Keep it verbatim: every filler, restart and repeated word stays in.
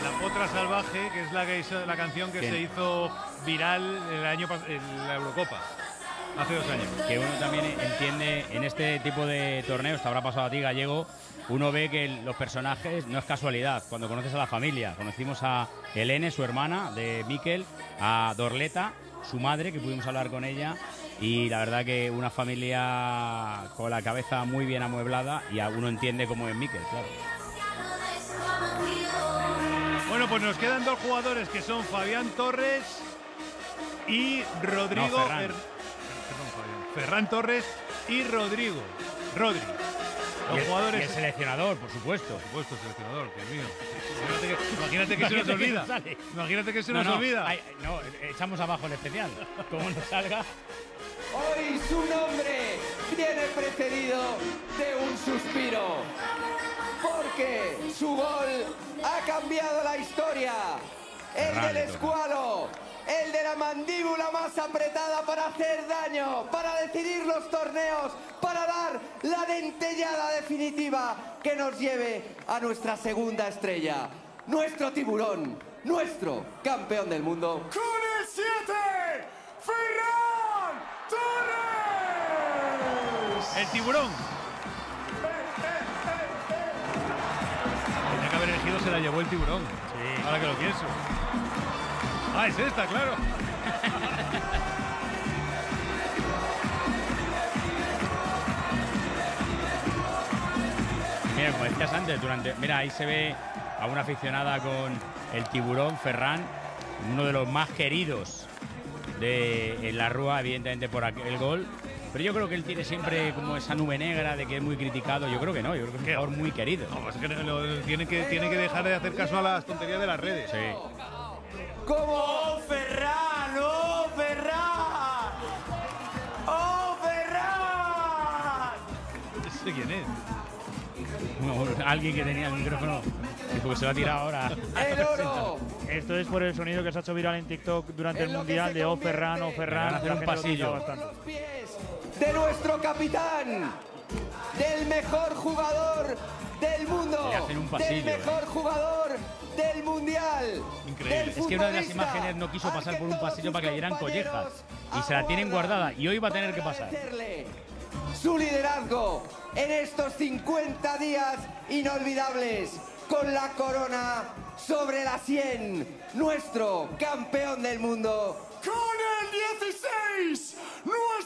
La Potra Salvaje, que es la, que hizo, la canción que ¿Quién? se hizo viral el año pas- en la Eurocopa, hace dos años. Que uno también entiende en este tipo de torneos, te habrá pasado a ti, Gallego, uno ve que los personajes no es casualidad. Cuando conoces a la familia, conocimos a Helene, su hermana, de Mikel, a Dorleta, su madre, que pudimos hablar con ella, y la verdad que una familia con la cabeza muy bien amueblada, y a uno entiende cómo es Mikel, claro. Bueno, pues nos quedan dos jugadores que son Fabián Torres y Rodrigo. No, Ferran. Fer- Perdón, Fabián. Ferran Torres y Rodrigo. Rodri. Y Los el, jugadores. y el seleccionador, por supuesto. Por supuesto, seleccionador, Dios mío. Imagínate que, imagínate que se nos Imagínate que olvida. nos sale. Imagínate que se No, nos no, olvida. ay, no, echamos abajo el especial. Como nos salga. Hoy su nombre viene precedido de un suspiro, porque su gol ha cambiado la historia. El Ferran del le toca. escualo, el de la mandíbula más apretada para hacer daño, para decidir los torneos, para dar la dentellada definitiva que nos lleve a nuestra segunda estrella. Nuestro tiburón, nuestro campeón del mundo. Con el siete, Ferran Torres. El tiburón. Tenía que haber elegido, se la llevó el tiburón. Sí. Ahora que lo pienso. Ah, es esta, claro. Mira, como decías antes, durante, mira, ahí se ve a una aficionada con el tiburón, Ferran, uno de los más queridos de en la Rúa, evidentemente por aquel gol. Pero yo creo que él tiene siempre como esa nube negra de que es muy criticado. Yo creo que no, yo creo que es un jugador muy querido. No, es que lo- tiene que tiene que dejar de hacer caso a las tonterías de las redes. Sí. ¿Cómo? ¡Oh, Ferran! ¡Oh, Ferran! ¡Oh, Ferran! No sé quién es. No, alguien que tenía el micrófono dijo que se lo ha tirado ahora. ¡El oro! Esto es por el sonido que se ha hecho viral en TikTok durante En el lo que Mundial se de Oh convierte. Ferran, Oh Van a Ferran. hacer La un gente lo pasillo. utiliza bastante. Los pies de nuestro capitán, del mejor jugador del mundo, Le hacen un pasillo, del mejor jugador del mundial. Increíble. del Es que una de las futbolista imágenes no quiso al pasar que por un todos pasillo sus para que le dieran compañeros collejas. Y se la tienen aguardan guardada. Y hoy va a tener que para pasar. agradecerle su liderazgo en estos cincuenta días inolvidables con la corona sobre la sien, nuestro campeón del mundo. ¡Con el dieciséis!